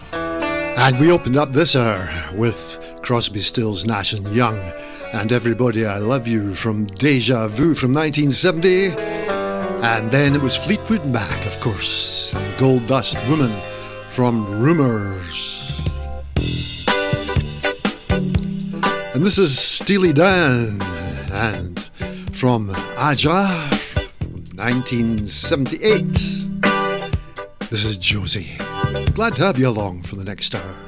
And we opened up this hour with Crosby, Stills, Nash and Young and Everybody I Love You from Deja Vu from 1970. And then it was Fleetwood Mac, of course, and Gold Dust Woman from Rumours. And this is Steely Dan and from Aja from 1978. This is Josie. Glad to have you along for the next hour.